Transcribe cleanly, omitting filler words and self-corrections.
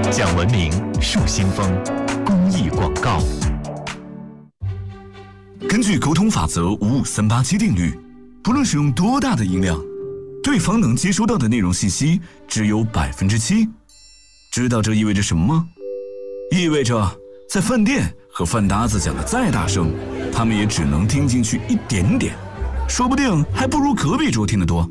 讲文明树新风，公益广告。 根据沟通法则55387定律，不论使用多大的音量，对方能接收到的内容信息只有7%。知道这意味着什么吗？意味着在饭店和饭搭子讲的再大声，他们也只能听进去一点点，说不定还不如隔壁桌听得多。